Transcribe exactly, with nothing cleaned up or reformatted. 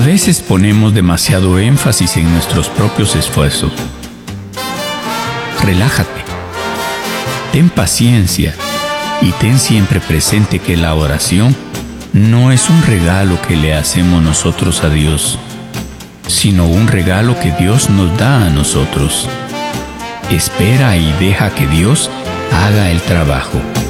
veces ponemos demasiado énfasis en nuestros propios esfuerzos. Relájate, ten paciencia y ten siempre presente que la oración no es un regalo que le hacemos nosotros a Dios, sino un regalo que Dios nos da a nosotros. Espera y deja que Dios haga el trabajo.